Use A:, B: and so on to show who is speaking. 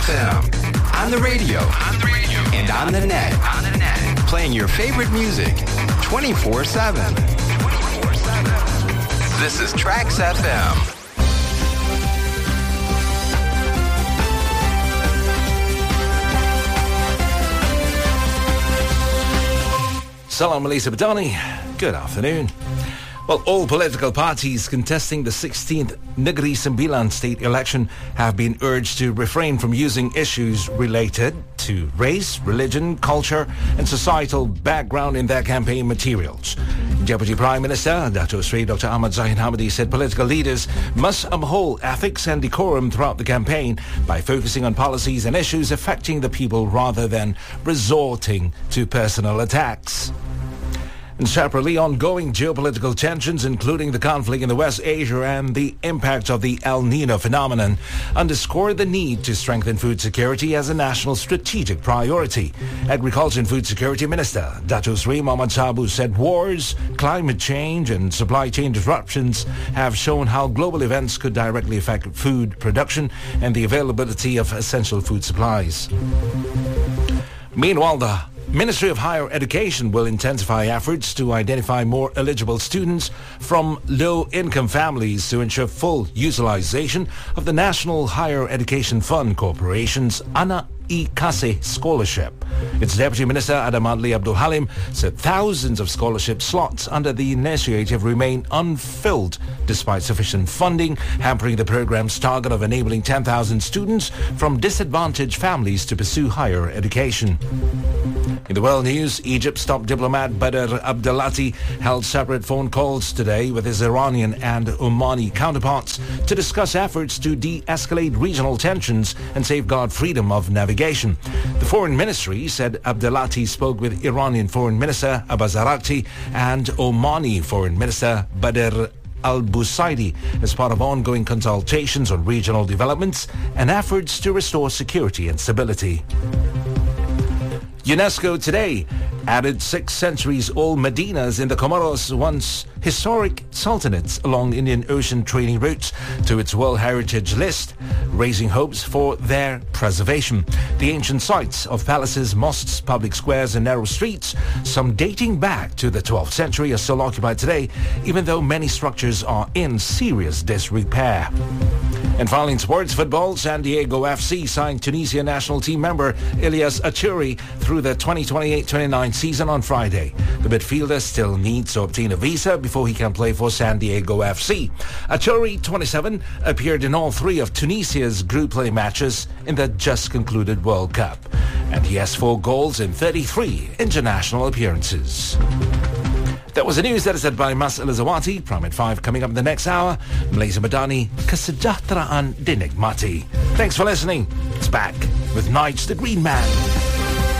A: FM. On the radio. And on the net. Playing your favorite music 24/7. This is Trax FM.
B: Salam Melissa Badani. Good afternoon. Well, all political parties contesting the 16th Negeri Sembilan state election have been urged to refrain from using issues related to race, religion, culture and societal background in their campaign materials. Deputy Prime Minister Dato Sri Dr. Ahmad Zahid Hamidi said political leaders must uphold ethics and decorum throughout the campaign by focusing on policies and issues affecting the people rather than resorting to personal attacks. And separately, ongoing geopolitical tensions, including the conflict in the West Asia and the impact of the El Nino phenomenon, underscore the need to strengthen food security as a national strategic priority. Agriculture and Food Security Minister Dato Sri Mohammad Sabu said wars, climate change and supply chain disruptions have shown how global events could directly affect food production and the availability of essential food supplies. Meanwhile, the Ministry of Higher Education will intensify efforts to identify more eligible students from low-income families to ensure full utilization of the National Higher Education Fund Corporation's Anak E-Kasih Scholarship. Its Deputy Minister Adam Adli Abdul Halim said thousands of scholarship slots under the initiative remain unfilled despite sufficient funding, hampering the program's target of enabling 10,000 students from disadvantaged families to pursue higher education. In the world news, Egypt's top diplomat Badr Abdelati held separate phone calls today with his Iranian and Omani counterparts to discuss efforts to de-escalate regional tensions and safeguard freedom of navigation. The Foreign Ministry said Abdelati spoke with Iranian Foreign Minister Abbas Araghchi and Omani Foreign Minister Badr Al-Busaidi as part of ongoing consultations on regional developments and efforts to restore security and stability. UNESCO today added 6 centuries-old Medinas in the Comoros, once historic sultanates along Indian Ocean trading routes, to its World Heritage List, raising hopes for their preservation. The ancient sites of palaces, mosques, public squares and narrow streets, some dating back to the 12th century, are still occupied today, even though many structures are in serious disrepair. And finally, in sports football, San Diego FC signed Tunisia national team member Ilyas Achuri through the 2028-29 season on Friday. The midfielder still needs to obtain a visa before he can play for San Diego FC. Achuri, 27, appeared in all 3 of Tunisia's group play matches in the just concluded World Cup. And he has 4 goals in 33 international appearances. That was the news that is said by Mas Elizawati. Prime at 5 coming up in the next hour. Malaysia Madani, Kesejahteraan Dinikmati. Thanks for listening. It's back with Nige the Green Man.